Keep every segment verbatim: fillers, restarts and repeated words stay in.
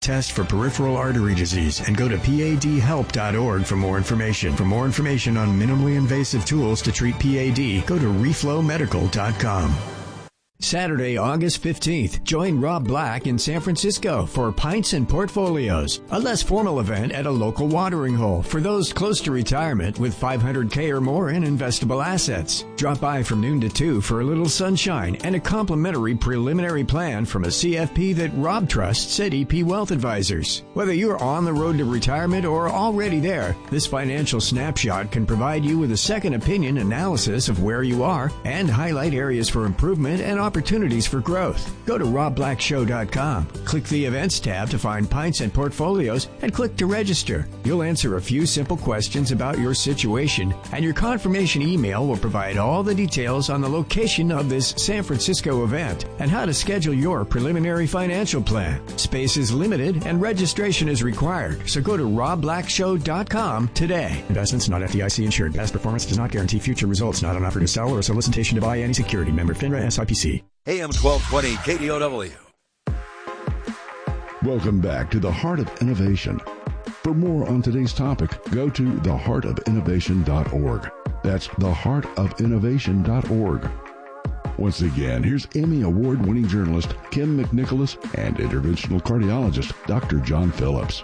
Test for peripheral artery disease and go to P A D help dot org for more information. For more information on minimally invasive tools to treat P A D, go to reflow medical dot com. Saturday, August fifteenth, join Rob Black in San Francisco for Pints and Portfolios, a less formal event at a local watering hole for those close to retirement with five hundred K or more in investable assets. Drop by from noon to two for a little sunshine and a complimentary preliminary plan from a C F P that Rob trusts at E P Wealth Advisors. Whether you're on the road to retirement or already there, this financial snapshot can provide you with a second opinion analysis of where you are and highlight areas for improvement and opportunities for growth. Go to rob black show dot com. Click the Events tab to find Pints and Portfolios and click to register. You'll answer a few simple questions about your situation, and your confirmation email will provide all the details on the location of this San Francisco event and how to schedule your preliminary financial plan. Space is limited and registration is required, so go to rob black show dot com today. Investments not F D I C insured. Past performance does not guarantee future results. Not an offer to sell or a solicitation to buy any security. Member FINRA S I P C. A M twelve twenty K D O W. Welcome back to the Heart of Innovation. For more on today's topic, go to the heart of innovation dot org. That's the heart of innovation dot org. Once again, here's Emmy Award-winning journalist Kim McNicholas and interventional cardiologist Doctor John Phillips.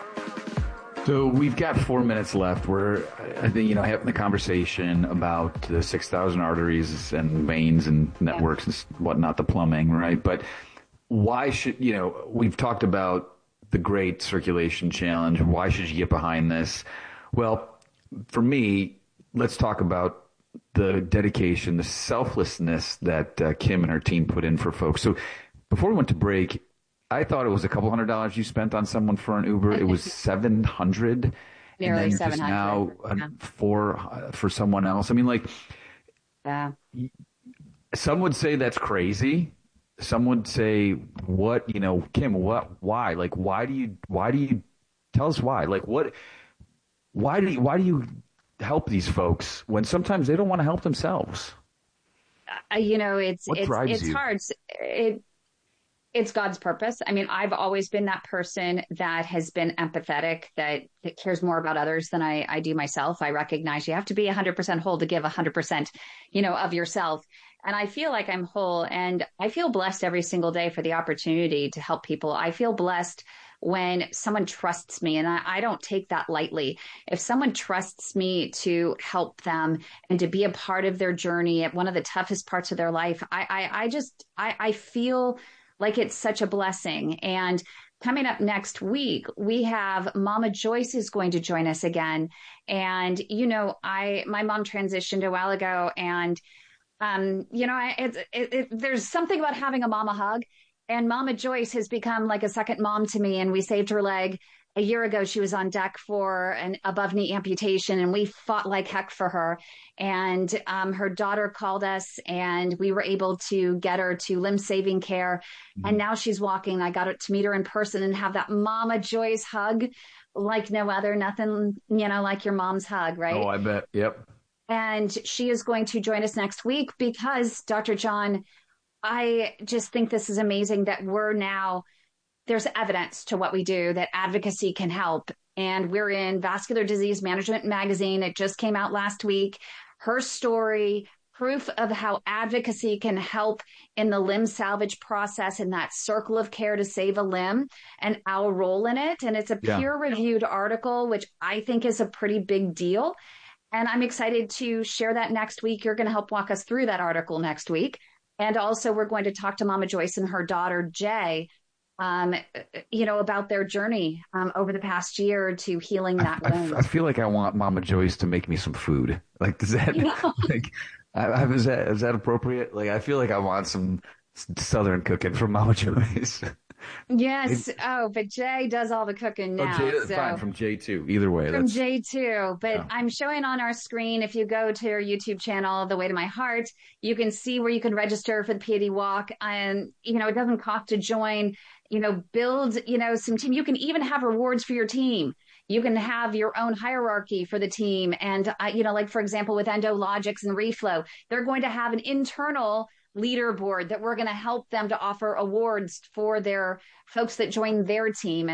So we've got four minutes left. We're, I think, you know, having the conversation about the six thousand arteries and veins and networks and whatnot, the plumbing, right? But why should, you know, we've talked about the Great Circulation Challenge. Why should you get behind this? Well, for me, let's talk about the dedication, the selflessness that uh, Kim and her team put in for folks. So before we went to break, I thought it was a couple hundred dollars you spent on someone for an Uber. It was seven hundred. Nearly and then seven hundred. Now yeah. for uh, for someone else. I mean, like, yeah. Some would say that's crazy. Some would say, what, you know, Kim, what, why? Like, why do you, why do you, tell us why? Like, what, why do you, why do you help these folks when sometimes they don't want to help themselves? Uh, you know, it's, what it's, drives it's you? hard. It, It's God's purpose. I mean, I've always been that person that has been empathetic, that, that cares more about others than I, I do myself. I recognize you have to be one hundred percent whole to give one hundred percent, you know, of yourself. And I feel like I'm whole, and I feel blessed every single day for the opportunity to help people. I feel blessed when someone trusts me, and I, I don't take that lightly. If someone trusts me to help them and to be a part of their journey at one of the toughest parts of their life, I, I, I just, I, I feel like it's such a blessing. And coming up next week, we have Mama Joyce is going to join us again. And, you know, I, my mom transitioned a while ago, and, um, you know, I, it's, it, it, there's something about having a mama hug, and Mama Joyce has become like a second mom to me. And we saved her leg a year ago. She was on deck for an above knee amputation, and we fought like heck for her. And um, her daughter called us, and we were able to get her to limb saving care. Mm-hmm. And now she's walking. I got to meet her in person and have that Mama Joyce hug like no other, nothing, you know, like your mom's hug, right? Oh, I bet. Yep. And she is going to join us next week because, Doctor John, I just think this is amazing that we're now, there's evidence to what we do, that advocacy can help. And we're in Vascular Disease Management magazine. It just came out last week. Her story, proof of how advocacy can help in the limb salvage process, in that circle of care to save a limb, and our role in it. And it's a Yeah. peer-reviewed article, which I think is a pretty big deal. And I'm excited to share that next week. You're going to help walk us through that article next week. And also, we're going to talk to Mama Joyce and her daughter, Jay, um, you know, about their journey um, over the past year to healing that I, wound. I, I feel like I want Mama Joyce to make me some food. Like, does that, You know? like, I, I, is that, is that appropriate? Like, I feel like I want some Southern cooking from Mama Joyce. Yes. Oh, but Jay does all the cooking now. Oh, Jay, so. fine, from Jay too. Either way. From That's, Jay too. But yeah. I'm showing on our screen, if you go to our YouTube channel, The Way to My Heart, you can see where you can register for the P A D Walk. And, you know, it doesn't cost to join, you know, build, you know, some team. You can even have rewards for your team. You can have your own hierarchy for the team. And, uh, you know, like, for example, with EndoLogix and Reflow, they're going to have an internal leaderboard that we're going to help them to offer awards for their folks that join their team. And